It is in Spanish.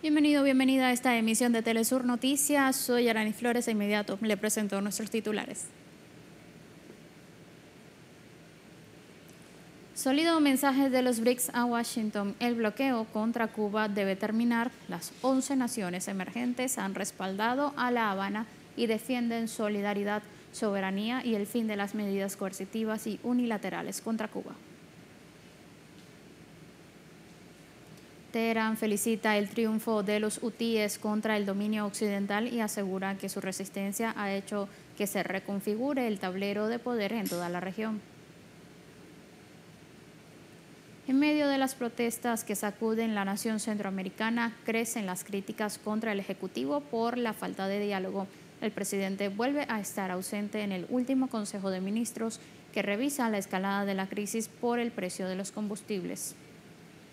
Bienvenido, bienvenida a esta emisión de Telesur Noticias. Soy Arani Flores. De inmediato le presento nuestros titulares. Sólido mensaje de los BRICS a Washington. El bloqueo contra Cuba debe terminar. Las 11 naciones emergentes han respaldado a La Habana y defienden solidaridad, soberanía y el fin de las medidas coercitivas y unilaterales contra Cuba. Teherán felicita el triunfo de los hutíes contra el dominio occidental y asegura que su resistencia ha hecho que se reconfigure el tablero de poder en toda la región. En medio de las protestas que sacuden la nación centroamericana, crecen las críticas contra el Ejecutivo por la falta de diálogo. El presidente vuelve a estar ausente en el último Consejo de Ministros que revisa la escalada de la crisis por el precio de los combustibles.